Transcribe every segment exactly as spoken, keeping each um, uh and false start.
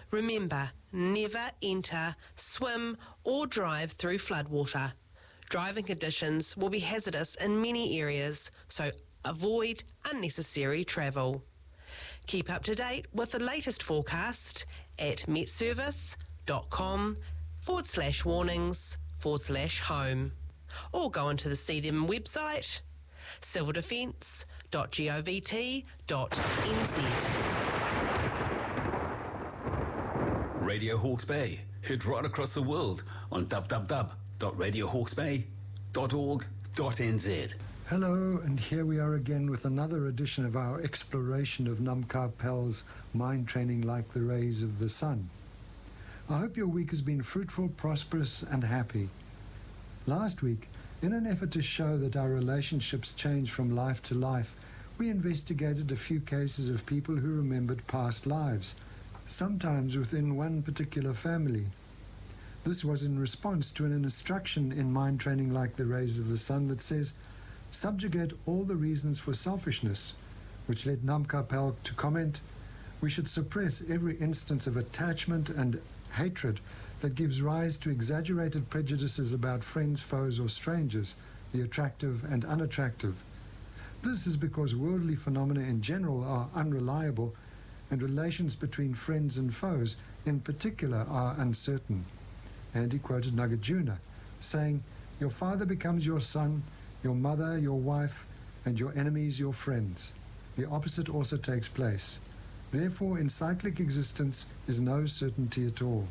Remember, never enter, swim or drive through floodwater. Driving conditions will be hazardous in many areas, so avoid unnecessary travel. Keep up to date with the latest forecast at metservice.com forward slash warnings forward slash home. Or go onto the C D M website, civil defence dot govt dot n z. Radio Hawke's Bay, heard right across the world on w w w dot radio hawke's bay dot org dot n z. Hello, and here we are again with another edition of our exploration of Namkha Pel's Mind Training Like the Rays of the Sun. I hope your week has been fruitful, prosperous, and happy. Last week, in an effort to show that our relationships change from life to life, we investigated a few cases of people who remembered past lives, sometimes within one particular family. This was in response to an instruction in Mind Training Like the Rays of the Sun that says, subjugate all the reasons for selfishness, which led Namkha Pel to comment, we should suppress every instance of attachment and hatred that gives rise to exaggerated prejudices about friends, foes, or strangers, the attractive and unattractive. This is because worldly phenomena in general are unreliable, and relations between friends and foes in particular are uncertain. And he quoted Nagarjuna, saying, your father becomes your son, your mother your wife, and your enemies your friends. The opposite also takes place. Therefore, in cyclic existence is no certainty at all.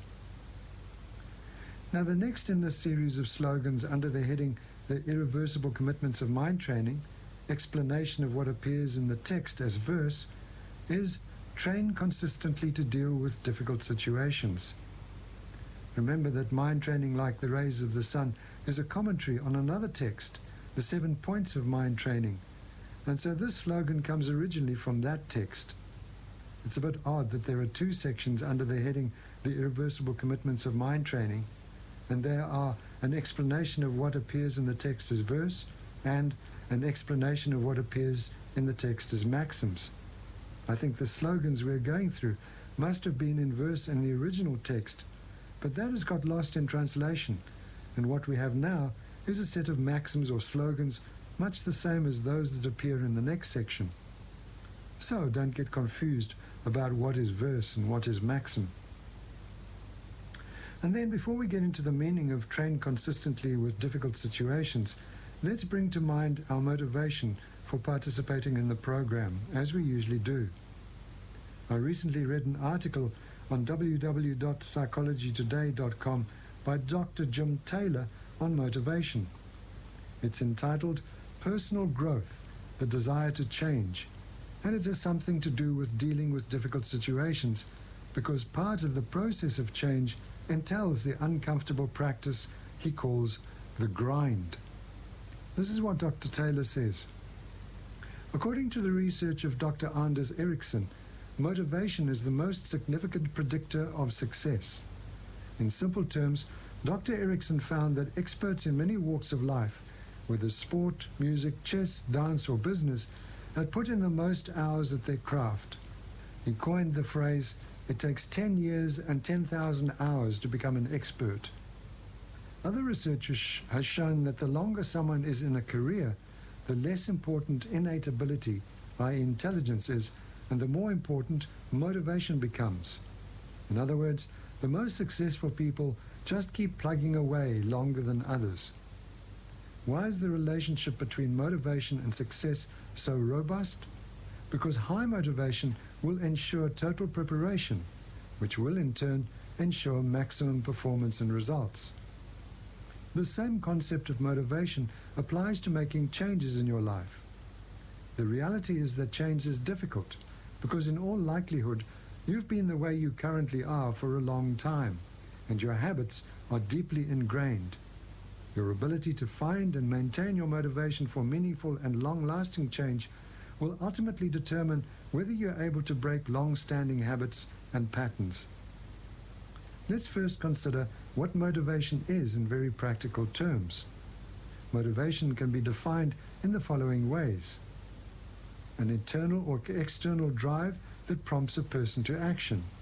Now, the next in this series of slogans under the heading, The Irreversible Commitments of Mind Training, explanation of what appears in the text as verse, is train consistently to deal with difficult situations. Remember that Mind Training Like the Rays of the Sun is a commentary on another text, the seven points of mind training, and so this slogan comes originally from that text. It's a bit odd that there are two sections under the heading, The Irreversible Commitments of Mind Training, and there are an explanation of what appears in the text as verse and an explanation of what appears in the text as maxims. I think the slogans we're going through must have been in verse in the original text, but that has got lost in translation, and what we have now is a set of maxims or slogans much the same as those that appear in the next section. So don't get confused about what is verse and what is maxim. And then before we get into the meaning of train consistently with difficult situations, let's bring to mind our motivation for participating in the program, as we usually do. I recently read an article on w w w dot psychology today dot com by Doctor Jim Taylor on motivation. It's entitled Personal Growth, the Desire to Change, and it has something to do with dealing with difficult situations, because part of the process of change entails the uncomfortable practice he calls the grind. This is what Doctor Taylor says. According to the research of Doctor Anders Ericsson, motivation is the most significant predictor of success. In simple terms, Doctor Ericsson found that experts in many walks of life, whether sport, music, chess, dance, or business, had put in the most hours at their craft. He coined the phrase, it takes ten years and ten thousand hours to become an expert. Other research has shown that the longer someone is in a career, the less important innate ability, that is intelligence is, and the more important motivation becomes. In other words, the most successful people just keep plugging away longer than others. Why is the relationship between motivation and success so robust? Because high motivation will ensure total preparation, which will in turn ensure maximum performance and results. The same concept of motivation applies to making changes in your life. The reality is that change is difficult, because in all likelihood, you've been the way you currently are for a long time, and your habits are deeply ingrained. Your ability to find and maintain your motivation for meaningful and long-lasting change will ultimately determine whether you're able to break long-standing habits and patterns. Let's first consider what motivation is in very practical terms. Motivation can be defined in the following ways: an internal or external drive that prompts a person to action.